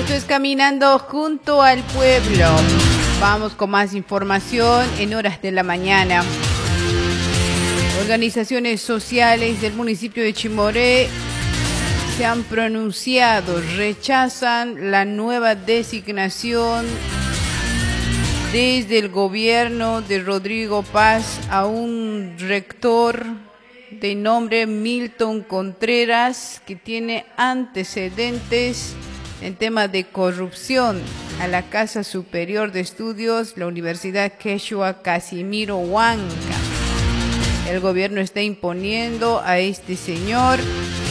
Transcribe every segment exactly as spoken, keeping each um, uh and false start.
Esto es Caminando junto al pueblo. Vamos con más información en horas de la mañana. Organizaciones sociales del municipio de Chimoré se han pronunciado, rechazan la nueva designación desde el gobierno de Rodrigo Paz a un rector de nombre Milton Contreras, que tiene antecedentes en tema de corrupción, a la Casa Superior de Estudios, la Universidad Quechua Casimiro Huanca. El gobierno está imponiendo a este señor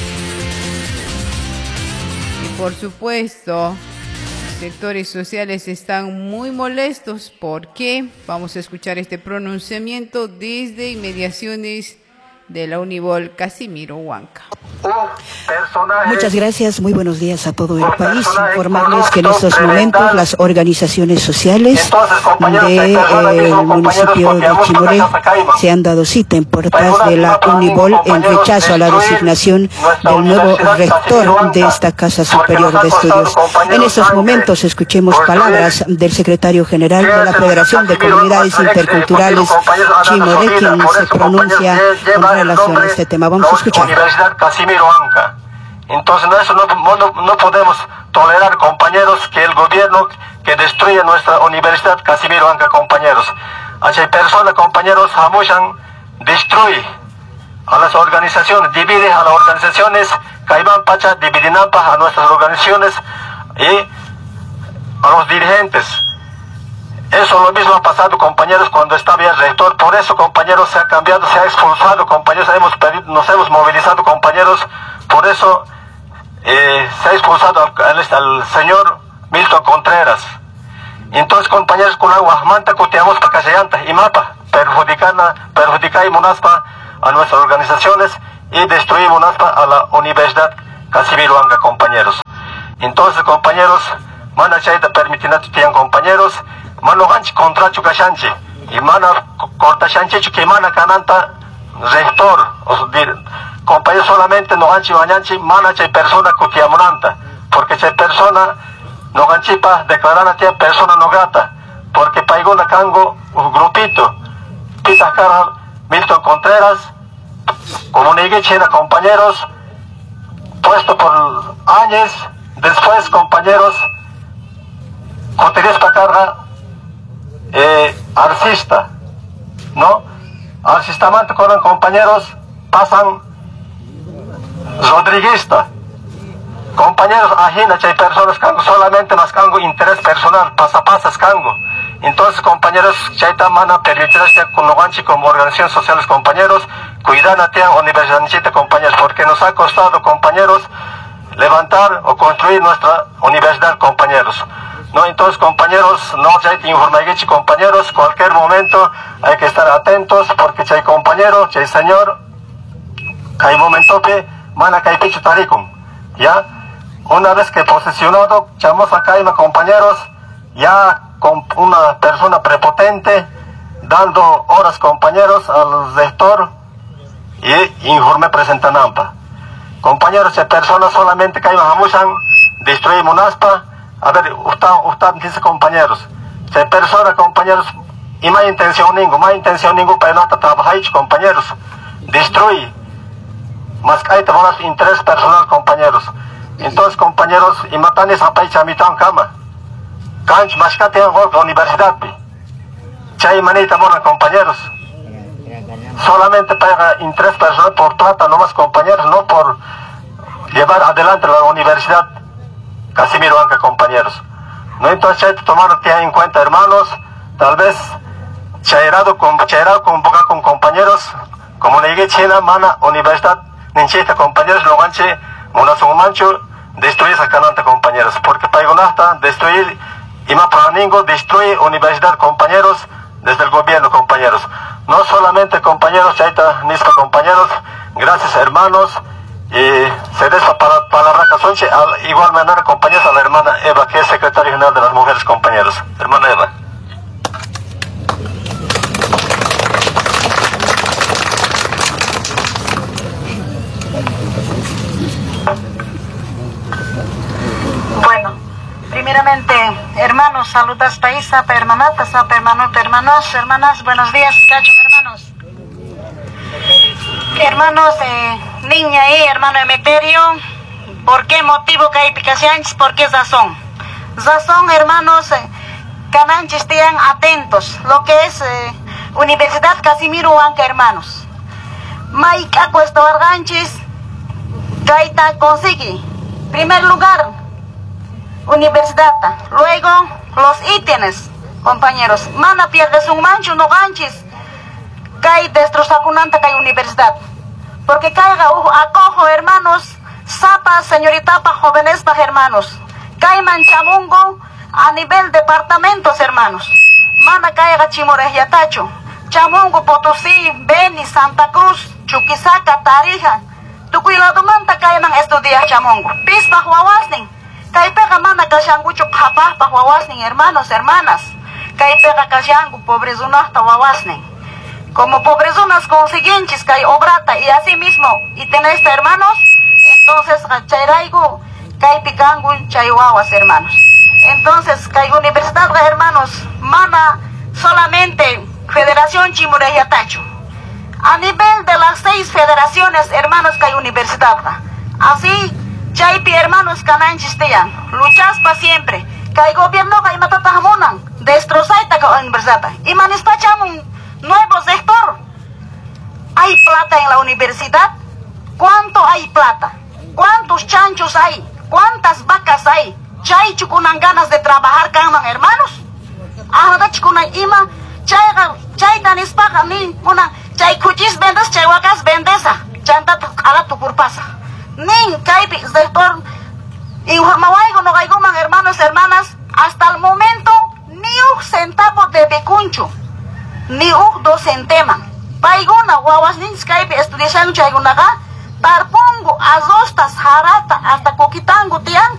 y, por supuesto, sectores sociales están muy molestos porque vamos a escuchar este pronunciamiento desde inmediaciones de la Unibol Casimiro Huanca. Muchas gracias, muy buenos días a todo el país. Informarles que en estos momentos las organizaciones sociales del municipio de Chimoré se han dado cita en puertas de la Unibol en rechazo a la designación del nuevo rector de esta Casa Superior de Estudios. En estos momentos escuchemos palabras del secretario general de la Federación de Comunidades Interculturales Chimoré, quien se pronuncia en relación a este tema. Vamos a escuchar. Entonces eso no, no, no podemos tolerar, compañeros, que el gobierno que destruya nuestra Universidad Casimiro Huanca, compañeros. Hay personas, compañeros, Hamushan destruye a las organizaciones, divide a las organizaciones, Caimán Pacha, dividinampa a nuestras organizaciones y a los dirigentes. Eso lo mismo ha pasado, compañeros, cuando estaba el rector. Por eso, compañeros, se ha cambiado, se ha expulsado, compañeros, hemos pedido, nos hemos movilizado, compañeros. Por eso eh, se ha expulsado al, al, al señor Milton Contreras. Entonces, compañeros, con agua manta cuteamos para callanta y mapa, perjudicar, perjudicar y monaspa a nuestras organizaciones y destruir monaspa a la Universidad Casimiro Huanca, compañeros. Entonces, compañeros, mana chaita permitinat tienen, compañeros, mano ganchi contra chukashanchi y mana corta shanchi que mana cananta rector, o sea, compañeros, solamente no ganchi bañanchi mana chay persona kutiamunanta, porque chay persona no ganchipa declarar a ti persona no grata, porque paigona cango un grupito pita cara Milton Contreras como negue china, compañeros, puesto por años después, compañeros, coterías para carga eh, artista, ¿no? Artistamante con los compañeros pasan rodriguista. Compañeros, ajena, hay personas que solamente nos cango interés personal, pasa pasas cango. Entonces, compañeros, chaita mana permitirse con Noganchi como organizaciones sociales, compañeros, cuidar a ti universidad, compañeros, porque nos ha costado, compañeros, levantar o construir nuestra universidad, compañeros. No, entonces, compañeros, no hay que informar, compañeros, cualquier momento hay que estar atentos, porque hay compañero, hay señor, hay momento que mana que hay pichu taricum, ya, una vez que posesionado, chamos acá, compañeros, ya con una persona prepotente, dando horas, compañeros, al rector y informe presenta nampa. Compañeros, hay personas solamente que hay mahamushan, destruye monaspa. A ver, usted, usted dice, compañeros, si hay personas, compañeros, y más intención ninguna, más intención ninguna para no trabajar, compañeros, destruye, más que hay temas interés personal, compañeros. Entonces, compañeros, y matan esa paisa mitad cama, canch, más que tengan la universidad, chay manita buena, compañeros, solamente para interés personal por plata, no más, compañeros, no por llevar adelante la universidad Casimiro Huanca, compañeros. No, entonces hay que tomar en cuenta, hermanos, tal vez chairado con chairado con boca con compañeros, como le dije, China, mana, universidad, ninchita, compañeros, lo ganche, monazo mancho, destruir esa cananta, compañeros, porque paigonasta, destruir, y más para ninguno, destruir universidad, compañeros, desde el gobierno, compañeros. No solamente, compañeros, chaita, nispa, compañeros, gracias, hermanos. Y se desa para palabra casonche, al igual manera, compañeros, a la hermana Eva, que es secretaria general de las mujeres, compañeros. Hermana Eva. Bueno, Primeramente, hermanos, saludas país, sapa hermanata, sapa hermano, hermanos, hermanas, buenos días, cacho hermanos. Hermanos, eh, niña y hermano Emeterio, ¿por qué motivo que hay picacianchis? ¿Por qué razón? Razón, hermanos, eh, cananchis estén atentos, lo que es eh, Universidad Casimiro Huanca, hermanos. Maica cuesta arganchis, gaita consigue, primer lugar, universidad, luego los ítems, compañeros, mana pierdes un mancho, no ganchis, cae destrozacunanta, cae universidad, porque caiga, uh, acojo, hermanos, zapa, señorita, pa jóvenes, pa hermanos, cae manchamungo, a nivel departamentos, hermanos, mana caiga Chimoré, Yatacho, Chamungo, Potosí, Beni, Santa Cruz, Chuquisaca, Tarija, Tucuilado manta caiman estudiar Chamungo, Pispa, Huawasning, Caipega mana kashangucho papa pa Huawasning, hermanos, hermanas, Caipega kashangu, pobrezuna hasta Huawasning, como pobrezunas consiguientes, Cai obrata, y así mismo, y tenéis hermanos, entonces, Chairaigo, Caipicangu, Chaihuahuas, hermanos. Entonces, Cai Universidad, hermanos, mana solamente Federación Chimoré Yatacho. A nivel de las seis federaciones, hermanos, que hay universidad. Así, Chaipi, hermanos, cananchis tean, luchas para siempre. Que hay gobierno que hay matatajamunan, destrozaita la universidad. Y manispachamun, nuevo sector. ¿Hay plata en la universidad? ¿Cuánto hay plata? ¿Cuántos chanchos hay? ¿Cuántas vacas hay? ¿Chay chukunan ganas de trabajar, caman, hermanos? Ahora chukunan ima, chay, chay danispaga, ni una. Chay cuchis vendes, chay wacas vendesa, chanta ala tu pasa. Nin caipi sector informawaigo no gaigoman, hermanos, hermanas, hasta el momento ni un centavo de becuncho, ni un docentema. Paiguna guawas nin caipi estudian chaygunaga, tarpongo azostas harata hasta coquitango tian.